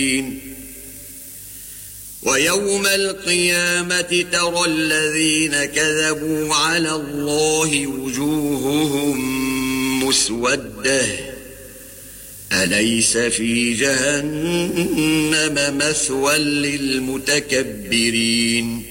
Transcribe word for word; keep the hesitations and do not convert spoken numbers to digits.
ويوم القيامة ترى الذين كذبوا على الله وجوههم مسودة أليس في جهنم مثوى للمتكبرين